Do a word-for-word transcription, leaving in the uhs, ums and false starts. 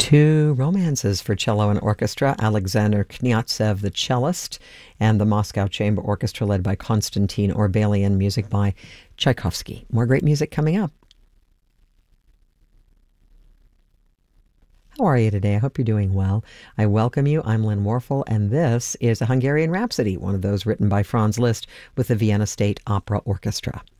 Two romances for cello and orchestra, Alexander Kniazev, the cellist, and the Moscow Chamber Orchestra led by Konstantin Orbelian, music by Tchaikovsky. More great music coming up. How are you today? I hope you're doing well. I welcome you. I'm Lynn Warfel, and this is a Hungarian Rhapsody, one of those written by Franz Liszt with the Vienna State Opera Orchestra.